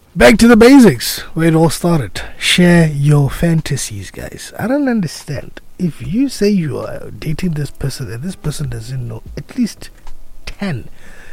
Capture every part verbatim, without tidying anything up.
Back to the basics, where it all started. Share your fantasies, guys. I don't understand. If you say you are dating this person and this person doesn't know at least ten,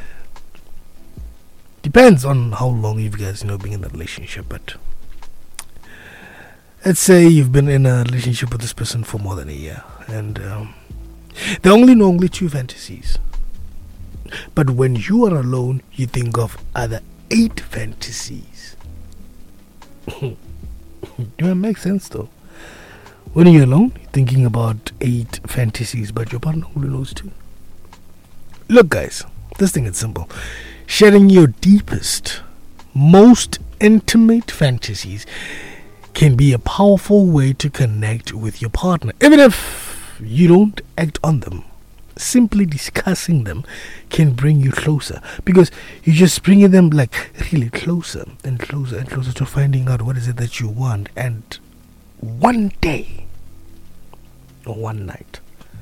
depends on how long you guys you know being in a relationship, but let's say you've been in a relationship with this person for more than a year, and um, they only know only two fantasies. But when you are alone, you think of other eight fantasies. Do it make sense though? When you're alone, you're thinking about eight fantasies, but your partner only knows two. Look, guys, this thing is simple. Sharing your deepest, most intimate fantasies can be a powerful way to connect with your partner, even if you don't act on them. Simply discussing them can bring you closer, because you're just bringing them like really closer and closer and closer to finding out what is it that you want. And one day or one night,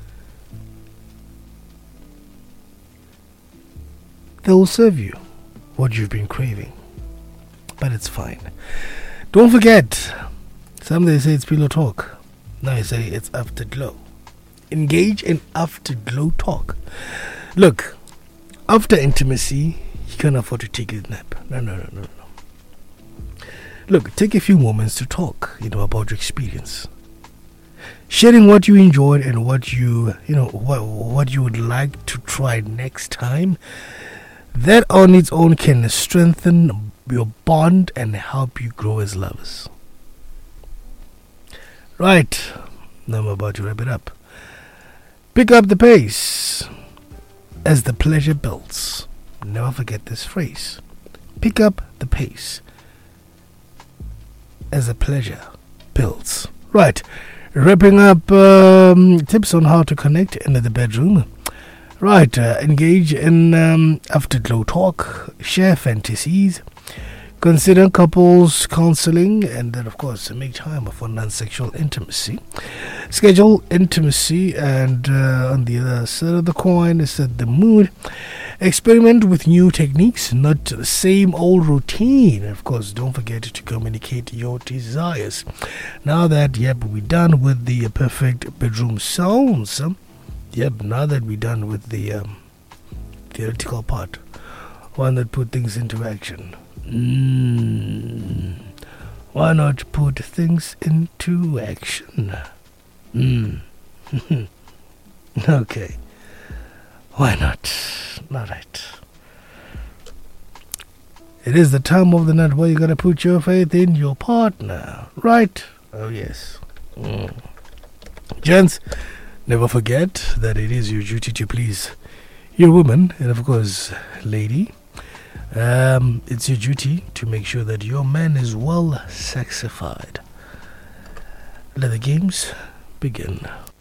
they will serve you what you've been craving. But it's fine. Don't forget, some they say it's pillow talk. Now I say it's afterglow. Engage in afterglow talk. Look, after intimacy, you can't afford to take a nap. No, no, no, no, no. Look, take a few moments to talk, you know, about your experience. Sharing what you enjoyed and what you, you know, what, what you would like to try next time. That on its own can strengthen your bond and help you grow as lovers. Right, now I'm about to wrap it up. Pick up the pace as the pleasure builds. Never forget this phrase. Pick up the pace as the pleasure builds. Right, wrapping up um, tips on how to connect in the bedroom. Right, uh, engage in um, afterglow talk, share fantasies, consider couples counseling, and then of course make time for non-sexual intimacy. Schedule intimacy, and uh, on the other side of the coin is set the mood. Experiment with new techniques, not the same old routine. Of course, don't forget to communicate your desires. Now that yep we're done with the perfect bedroom sounds. Um, yep, now that we're done with the um, theoretical part, why not put things into action? Mm. Why not put things into action? Mm. Okay. Why not? Alright. It is the time of the night where you gotta put your faith in your partner. Right? Oh yes. Mm. Gents, never forget that it is your duty to please your woman, and of course, lady. Um, it's your duty to make sure that your man is well sexified. Let the games begin.